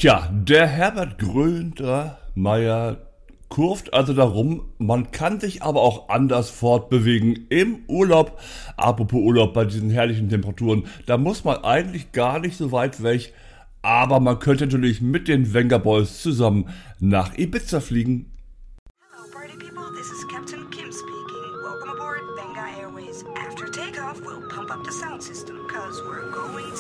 Tja, der Herbert Grönemeyer kurvt also darum, man kann sich aber auch anders fortbewegen im Urlaub. Apropos Urlaub bei diesen herrlichen Temperaturen, da muss man eigentlich gar nicht so weit weg, aber man könnte natürlich mit den Venga Boys zusammen nach Ibiza fliegen. Hello, party people. This is Captain Kim speaking. Welcome aboard Venga Airways. After takeoff, we'll pump up the sound system, cause we're going